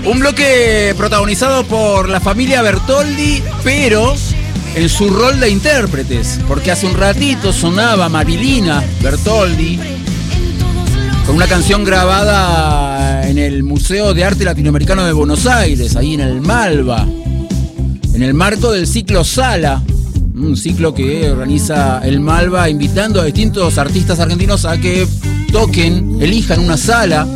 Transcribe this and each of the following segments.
Un bloque protagonizado por la familia Bertoldi, pero en su rol de intérpretes, porque hace un ratito sonaba Marilina Bertoldi con una canción grabada en el Museo de Arte Latinoamericano de Buenos Aires, ahí en el Malva, en el marco del ciclo Sala, un ciclo que organiza el Malva invitando a distintos artistas argentinos a que toquen, elijan una sala,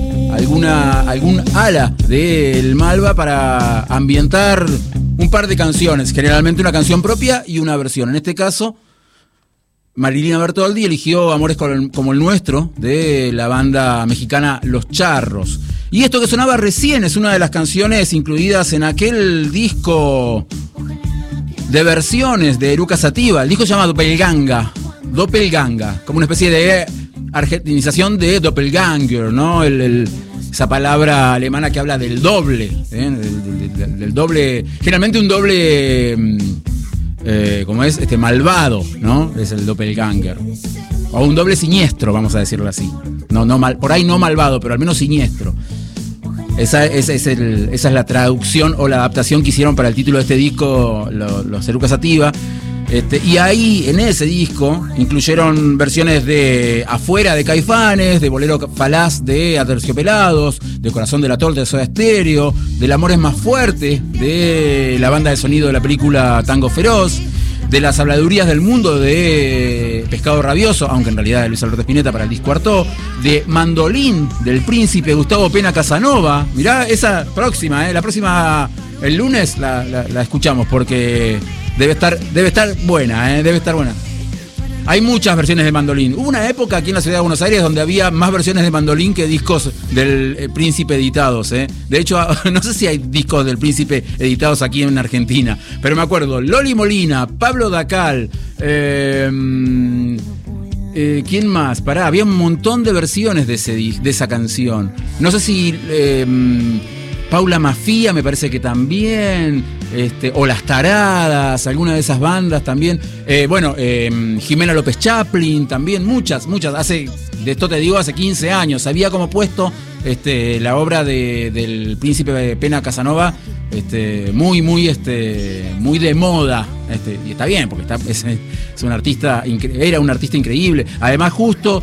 algún ala del Malva para ambientar un par de canciones, generalmente una canción propia y una versión. En este caso, Marilina Bertoldi eligió Amores como el nuestro, de la banda mexicana Los Charros. Y esto que sonaba recién es una de las canciones incluidas en aquel disco de versiones de Eruca Sativa. El disco se llama Doppelganga, como una especie de argentinización de Doppelganger, ¿no? Esa palabra alemana que habla del doble, del doble, generalmente un doble, como es, malvado, ¿no? Es el Doppelganger. O un doble siniestro, vamos a decirlo así. Por ahí no malvado, pero al menos siniestro. Esa es la traducción o la adaptación que hicieron para el título de este disco los Eruca Sativa. Y ahí, en ese disco, incluyeron versiones de Afuera de Caifanes, de Bolero Falaz de Aterciopelados, de Corazón de la Torta de Soda Stereo, del Amor es más fuerte de la banda de sonido de la película Tango Feroz, de Las habladurías del mundo de Pescado Rabioso, aunque en realidad de Luis Alberto Spinetta para el disco Artaud, de Mandolín del príncipe Gustavo Pena Casanova. Mirá, esa próxima, la próxima, el lunes la escuchamos porque debe estar buena, debe estar buena. Hay muchas versiones de Mandolín. Hubo una época aquí en la ciudad de Buenos Aires donde había más versiones de Mandolín que discos del Príncipe editados. De hecho, no sé si hay discos del Príncipe editados aquí en Argentina, pero me acuerdo, Loli Molina, Pablo Dacal, ¿quién más? Había un montón de versiones de esa canción. No sé si Paula Mafia me parece que también, o Las Taradas, alguna de esas bandas también. Jimena López Chaplin también, muchas. Hace 15 años. Había como puesto la obra del príncipe Pena Casanova muy de moda. Y está bien, porque es un artista, era un artista increíble. Además, justo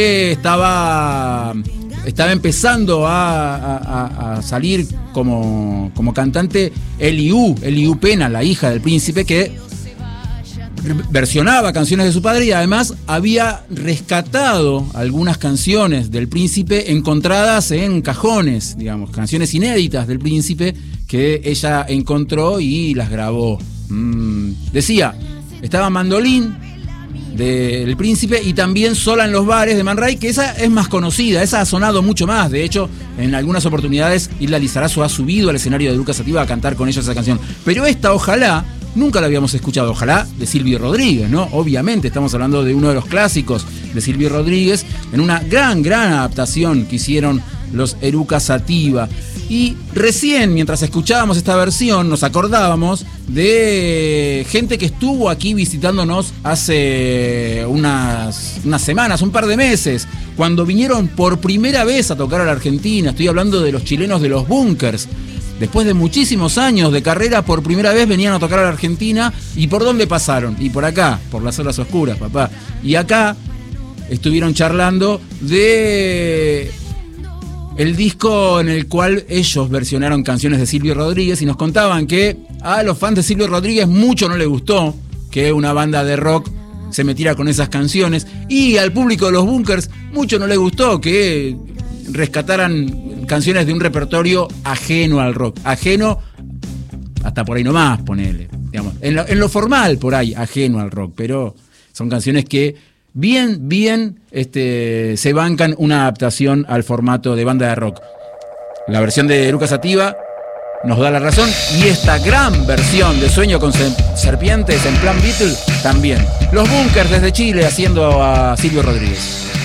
estaba empezando a salir como cantante Eliú Pena, la hija del príncipe, que versionaba canciones de su padre y además había rescatado algunas canciones del príncipe encontradas en cajones, digamos, canciones inéditas del príncipe que ella encontró y las grabó. Decía, estaba Mandolín del príncipe y también Sola en los bares de Man Ray, que esa es más conocida, esa ha sonado mucho más. De hecho, en algunas oportunidades Hilda Lizarazo ha subido al escenario de Eruca Sativa a cantar con ellos esa canción. Pero esta, Ojalá, nunca la habíamos escuchado. Ojalá, de Silvio Rodríguez, ¿no? Obviamente estamos hablando de uno de los clásicos de Silvio Rodríguez, en una gran adaptación que hicieron los Eruca Sativa. Y recién, mientras escuchábamos esta versión, nos acordábamos de gente que estuvo aquí visitándonos hace unas semanas, un par de meses, cuando vinieron por primera vez a tocar a la Argentina. Estoy hablando de los chilenos de Los Bunkers. Después de muchísimos años de carrera, por primera vez venían a tocar a la Argentina. ¿Y por dónde pasaron? Y por acá, por las horas oscuras, papá. Y acá estuvieron charlando de el disco en el cual ellos versionaron canciones de Silvio Rodríguez y nos contaban que a los fans de Silvio Rodríguez mucho no les gustó que una banda de rock se metiera con esas canciones, y al público de Los Bunkers mucho no les gustó que rescataran canciones de un repertorio ajeno al rock, ajeno hasta por ahí nomás, ponele, digamos, en lo formal por ahí, ajeno al rock, pero son canciones que bien se bancan una adaptación al formato de banda de rock. La versión de Eruca Sativa nos da la razón, y esta gran versión de Sueño con Serpientes en plan Beatle también. Los Bunkers desde Chile haciendo a Silvio Rodríguez.